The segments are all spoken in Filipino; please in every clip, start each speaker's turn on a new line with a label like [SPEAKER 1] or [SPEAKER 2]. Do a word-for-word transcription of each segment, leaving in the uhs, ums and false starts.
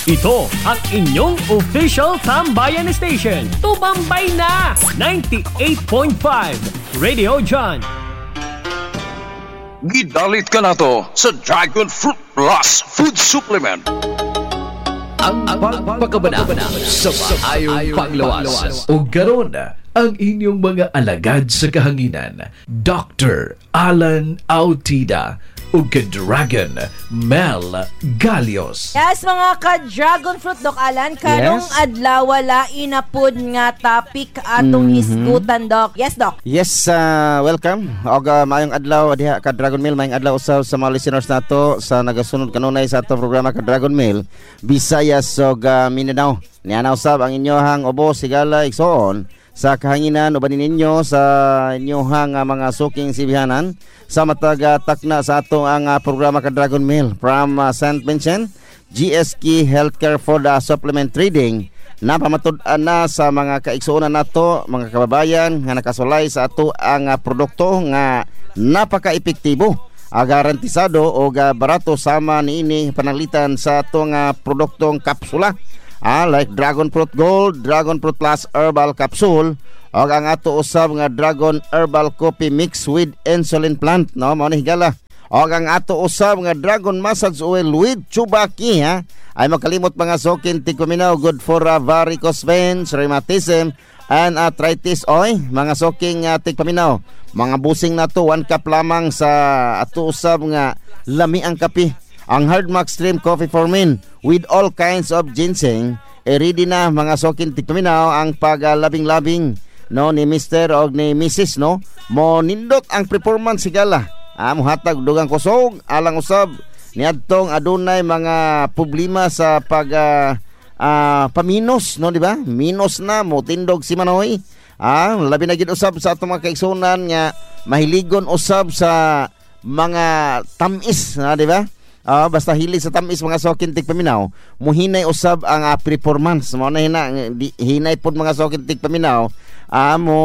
[SPEAKER 1] Ito ang inyong official Tambayan Station. Tumambay na! ninety-eight point five Radio John.
[SPEAKER 2] Gidalit ka na to sa Dragon Fruit Plus Food Supplement.
[SPEAKER 3] Ang pagpakabanabana sa maayong panglawas. O garon ang inyong mga alagad sa kahanginan. Doctor Alan Autida o ka-Dragon Mel Galios.
[SPEAKER 4] Yes, mga ka-Dragon Fruit, Doc Alan. Karong yes. adlaw wala inapod nga topic atong mm-hmm. hisgutan, Doc. Yes, Doc.
[SPEAKER 5] Yes, uh, welcome. Og uh, maayong adlaw diha ka-Dragon Mel, maayong adlaw usaw sa mga listeners nato sa nagasunod kanunay sa atong programa ka-Dragon Mel, Visayas ug uh, Mindanao. Niana usab ang inyohang ubos sigala igsoon sa kahanginan uban ninyo sa inyohang uh, mga suking sibihanan sa matag takna sa ato ang uh, programa ka Dragon Mail from uh, Saint Vincent G S K Healthcare for the Supplement Trading na pamatud-an na sa mga kaigsuonan nato mga kababayan nga nakasulay sa ato ang uh, produkto nga napaka-epektibo, uh, garantisado o uh, barato sama niini pananglitan sa ato nga uh, produktong kapsula. Ah, like Dragon Fruit Gold, Dragon Fruit Plus Herbal Capsule, o ang ato usab nga Dragon Herbal Coffee Mix with Insulin Plant, no? Mao ni higala. O ang ato usab nga Dragon Massage Oil with Chubaki, ha? Ay makalimot mga sokin tikuminaw, good for uh, varicose veins, rheumatism, and arthritis. Oy, mga soking uh, tigpaminaw. Mga busing na to, one cup lamang sa ato usab nga lami ang kape. Ang Hardmax Stream Coffee for Men with all kinds of ginseng, e ready na mga sokin tigpaminaw ang pagalabing-labing no ni Mister o ni Missus no. Mo nindot ang performance sigala. Ah, muhatag dugang kusog alang usab niadtong adunay mga problema sa pag uh, uh, paminos no, di ba? Minos na mo tindog si Manoy. Ah, labi na gid usab sa atong mga kaigsunan nga mahiligon usab sa mga tamis na, di ba? Uh, basta hili sa tamis mga sokin tigpaminaw, muhinay usab ang uh, performance mo na hina di, hinay pod mga sokin tigpaminaw, ah uh, mo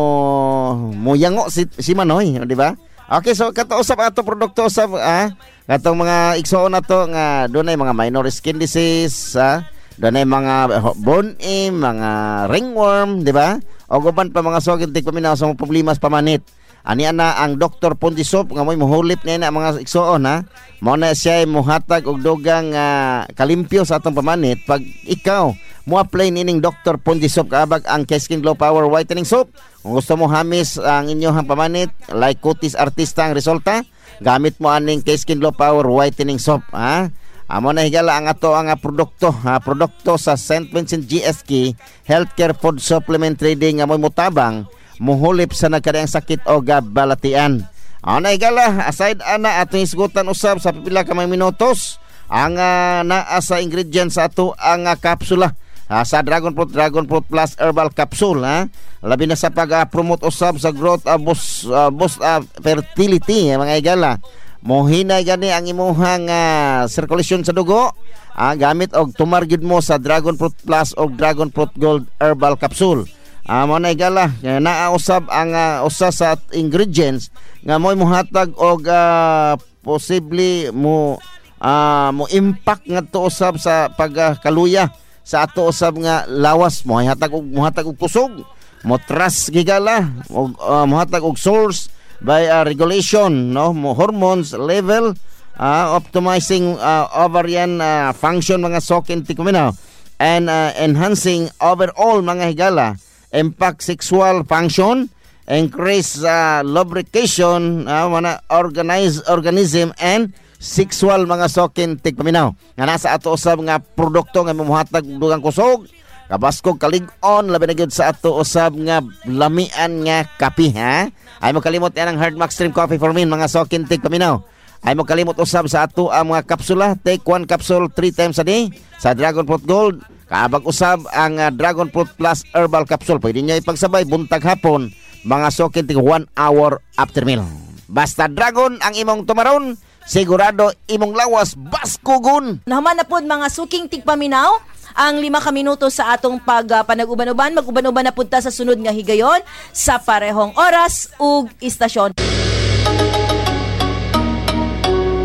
[SPEAKER 5] mo yango si, si Manoy, di ba? Okay, so kato usab ato produkto usab ah katong mga igsoon nato nga dunay mga minor skin disease, ah dunay mga bone ache, mga ringworm, di ba? O guban pa mga sokin tigpaminaw sa mga problema sa pamanit. Ani ana ang Doctor Pondisop nga mo'y muhulip na ina mga igsoon, ha. Mao na siya muhatag og dugang uh, kalimpyo sa atong pamanit pag ikaw mo apply nining Doctor Pondisop kaabag ang K-Skin Glow Power Whitening Soap. Kung gusto mo hamis ang inyong pamanit like Cutis Artista ang resulta, gamit mo aning K-Skin Glow Power Whitening Soap, ha. Amo na higala ang ato ang uh, produkto, ha, produkto sa Saint Vincent G S K Healthcare Food Supplement Trading nga mo'y mutabang muhulip sa nagkadayang sakit o gabalatian. Ano igala, aside ana atong isgutan usab sa pipila ka mga minutos ang uh, naa sa ingredients sa ato ang uh, kapsula uh, sa Dragon Fruit Dragon Fruit Plus Herbal Capsule, ha. Labi na sa pag-promote uh, usab sa growth uh, boost, uh, boost uh, fertility, uh, mga igala. Mohinay gani ang imuhang uh, circulation sa dugo, uh, gamit og tumargid mo sa Dragon Fruit Plus o Dragon Fruit Gold Herbal Capsule. Ah, mo na igala naa usab ang uh, usa sa ingredients nga mo'y muhatag og uh, possibly mo uh, mo impact nga to usab sa pagkaluya uh, sa ato usab nga lawas mo hatag og muhatag og kusog, mo trust gigala og uh, muhatag og source by uh, regulation, no, mo hormones level, uh, optimizing uh, ovarian uh, function mga sokin tikuminaw, and uh, enhancing overall mga higala impact sexual function, increase uh, lubrication, uh, mana organize organism and sexual mga sokin tigpaminaw. Nga nasa ato usab nga produkto nga mamuhatag dugang kusog, kabaskog kalig-on, labi na gyud sa ato usab nga lamian nga kape, ha. Ay mo kalimot yan ang Hardmax Stream Coffee for Men mga sokin tigpaminaw. Ay mo kalimot usab sa ato ang mga kapsula, take one capsule three times a day sa Dragon Fruit Gold. Kaabag usab ang uh, Dragon Fruit Plus Herbal Capsule. Pwede niya ipagsabay buntag hapon, mga sokin tig one hour after meal. Basta Dragon ang imong tumaron, sigurado imong lawas baskugon.
[SPEAKER 4] Naman na pod mga suking tigpaminaw ang lima ka minuto sa atong pag uh, panag-uban-uban. Mag-uban-uban na punta sa sunod nga higayon sa parehong oras ug istasyon.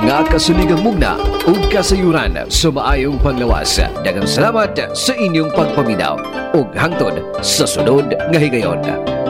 [SPEAKER 3] mga kasuligang mugna ug kasayuran sa maayong panglawas. Daghang salamat sa inyong pagpaminaw ug hangtod sa sunod nga higayon.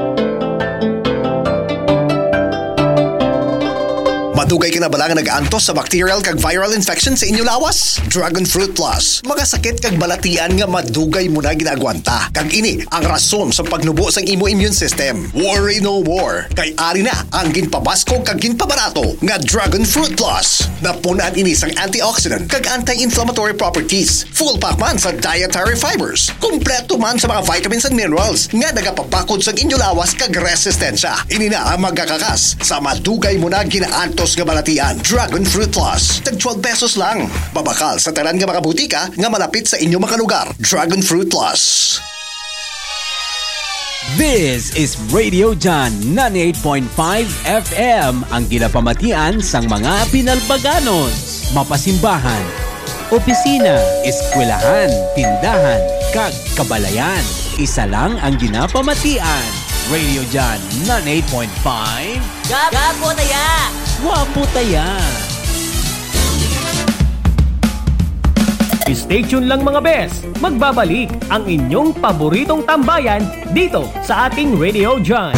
[SPEAKER 6] Madugay ka na bala nga nag-antos sa bacterial kag viral infection sa inyo lawas? Dragon Fruit Plus. Mga sakit kag balatian nga madugay mo na ginagwanta. Kag ini ang rason sa pagnubo sang imo immune system. Worry no more. Kay ari na ang ginpabasko kag ginpabarato nga Dragon Fruit Plus. Napunan ini sang antioxidant kag anti-inflammatory properties. Full pack man sa dietary fibers. Kompleto man sa mga vitamins and minerals nga nagapabakod sa inyo lawas kag resistensya. Ini na ang magkakakas sa madugay mo na ginaantos nga balatian. Dragon Fruit Plus. Tag twelve pesos lang. Babakal sa tanan nga mga butika nga malapit sa inyo mga lugar. Dragon Fruit Plus.
[SPEAKER 7] This is Radio John ninety-eight point five F M, ang ginapamatian sang mga Pinalbaganos, mapasimbahan, opisina, eskwelahan, tindahan, kag kabalayan. Isa lang ang ginapamatian. Radio John ninety-eight point five.
[SPEAKER 4] Gapo taya!
[SPEAKER 7] Wapo taya!
[SPEAKER 1] Stay tuned lang mga bes. Magbabalik ang inyong paboritong tambayan dito sa ating Radio John.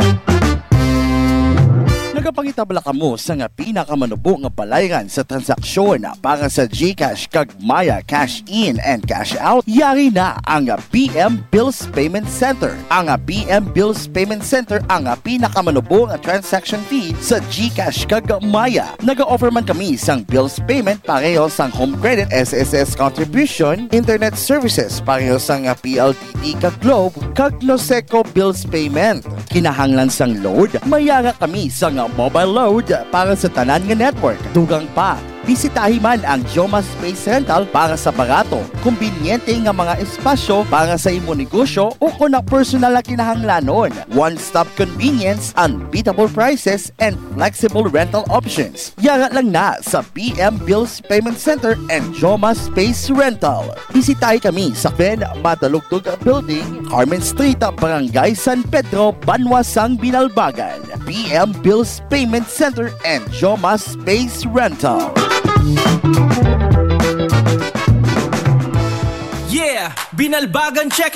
[SPEAKER 8] Nagapangitabla ka mo sa nga pinakamanubo nga balayran sa transaksyon para sa GCash kag Maya Cash In and Cash Out. Yari na ang B M Bills Payment Center. Ang B M Bills Payment Center ang pinakamanubo nga transaction fee sa GCash kag Maya. Naga-offer man kami sang bills payment pareho sang home credit, S S S contribution, internet services pareho sang P L D T kag Globe kag Noseco bills payment. Kinahanglan sang load, mayara kami sang mobile load para sa tanan nga network. Dugang pa, bisitahi man ang Joma Space Rental para sa barato, kumbinyente nga mga espasyo para sa imo negosyo o kung na personal na kinahanglanon. One-stop convenience, unbeatable prices, and flexible rental options. Yara lang na sa B M Bills Payment Center and Joma Space Rental. Bisitahi kami sa Ben Madalugtog Building, Carmen Street, Barangay San Pedro, Banwasang, Binalbagan. B M Bills Payment Center and Joma Space Rental.
[SPEAKER 7] Yeah! Binalbagan check